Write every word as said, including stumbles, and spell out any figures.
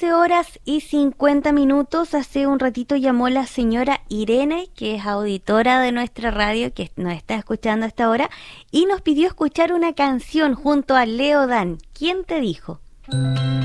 once horas y cincuenta minutos. Hace un ratito llamó la señora Irene, que es auditora de nuestra radio, que nos está escuchando a esta hora, y nos pidió escuchar una canción junto a Leo Dan. ¿Quién te dijo?